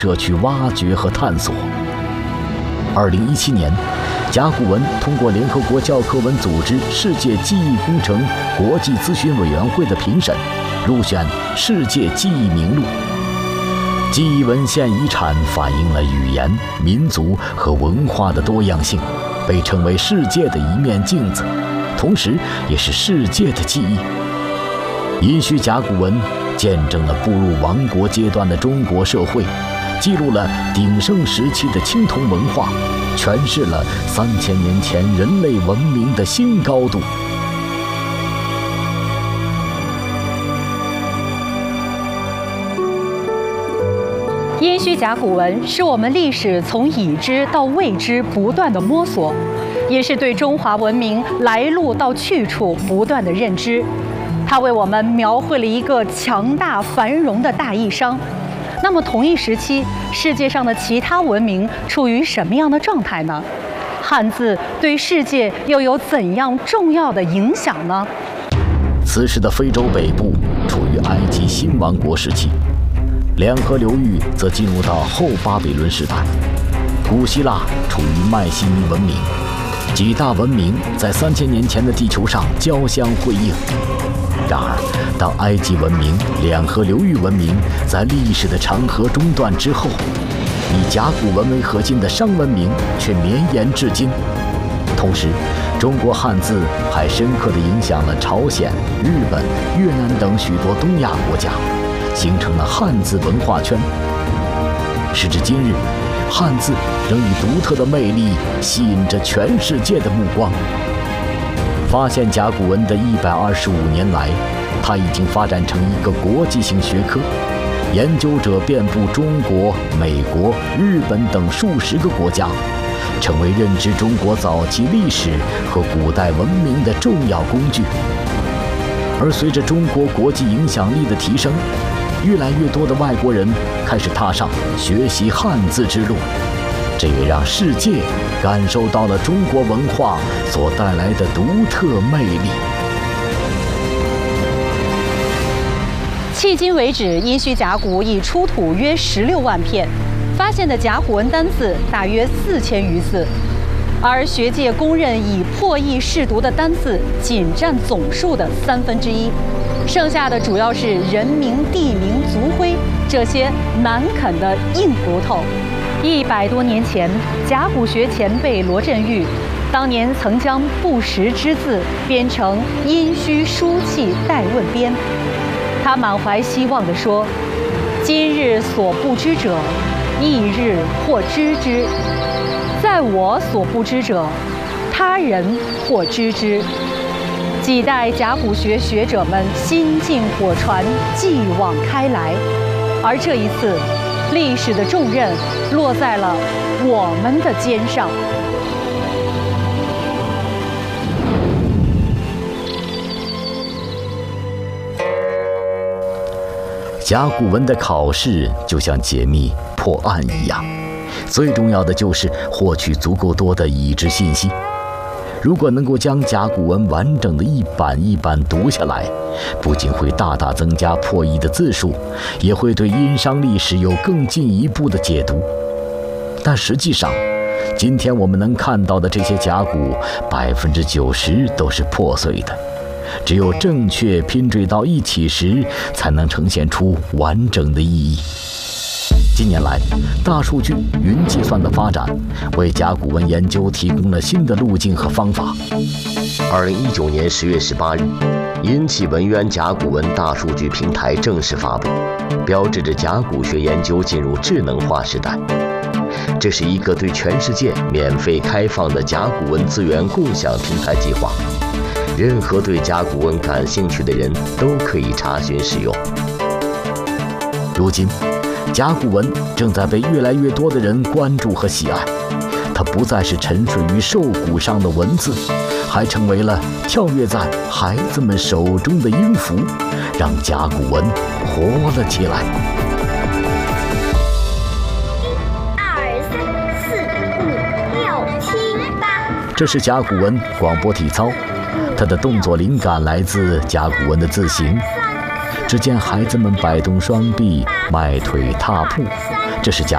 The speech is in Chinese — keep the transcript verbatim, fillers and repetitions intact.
社区挖掘和探索。二零一七年，甲骨文通过联合国教科文组织世界记忆工程国际咨询委员会的评审，入选世界记忆名录。记忆文献遗产反映了语言、民族和文化的多样性，被称为世界的一面镜子，同时也是世界的记忆。殷墟甲骨文见证了步入亡国阶段的中国社会，记录了鼎盛时期的青铜文化，诠释了三千年前人类文明的新高度。 殷墟甲骨文是我们历史从已知到未知不断的摸索，也是对中华文明来路到去处不断的认知。它为我们描绘了一个强大繁荣的大义商。那么同一时期，世界上的其他文明处于什么样的状态呢？汉字对世界又有怎样重要的影响呢？ 此时的非洲北部处于埃及新王国时期，两河流域则进入到后巴比伦时代，古希腊处于迈锡尼文明，几大文明在三千年前的地球上交相辉映。然而，当埃及文明、两河流域文明在历史的长河中断之后，以甲骨文为核心的商文明却绵延至今。同时，中国汉字还深刻地影响了朝鲜、日本、越南等许多东亚国家，形成了汉字文化圈。时至今日，汉字仍以独特的魅力吸引着全世界的目光。发现甲骨文的一百二十五年来，它已经发展成一个国际性学科，研究者遍布中国、美国、日本等数十个国家，成为认知中国早期历史和古代文明的重要工具。而随着中国国际影响力的提升，越来越多的外国人开始踏上学习汉字之路，这也让世界感受到了中国文化所带来的独特魅力。 迄今为止，殷墟甲骨已出土约十六万片，发现的甲骨文单字大约四千余字，而学界公认已破译试读的单字仅占总数的三分之一，剩下的主要是人名、地名、族徽这些难啃的硬骨头。一百多年前，甲骨学前辈罗振玉当年曾将不识之字编成殷墟书契代问编。他满怀希望地说：“今日所不知者，翌日或知之；在我所不知者，他人或知之。”几代甲骨学学者们心尽火传，继往开来。而这一次，历史的重任落在了我们的肩上。 甲骨文的考试就像解密破案一样，最重要的就是获取足够多的已知信息。如果能够将甲骨文完整的一版一版读下来，不仅会大大增加破译的字数，也会对殷商历史有更进一步的解读。但实际上，今天我们能看到的这些甲骨，百分之九十都是破碎的。只有正确拼缀到一起时，才能呈现出完整的意义。近年来，大数据、云计算的发展，为甲骨文研究提供了新的路径和方法。 二零一九年十月十八日，殷启文渊甲骨文大数据平台正式发布，标志着甲骨学研究进入智能化时代。这是一个对全世界免费开放的甲骨文资源共享平台计划。任何对甲骨文感兴趣的人都可以查询使用。 如今，甲骨文正在被越来越多的人关注和喜爱，它不再是沉睡于兽骨上的文字，还成为了跳跃在孩子们手中的音符，让甲骨文活了起来。 一、二、三、四、五、六、七、八。 这是甲骨文广播体操。它的动作灵感来自甲骨文的字形。只见孩子们摆动双臂，迈腿踏步，这是甲